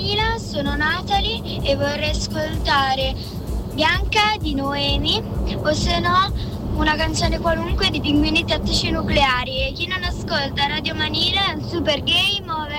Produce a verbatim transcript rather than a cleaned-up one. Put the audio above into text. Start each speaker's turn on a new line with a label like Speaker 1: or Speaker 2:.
Speaker 1: Manila, sono Natalie e vorrei ascoltare Bianca di Noemi o se no una canzone qualunque di Pinguini Tattici Nucleari. E chi non ascolta Radio Manila è un super gay, muove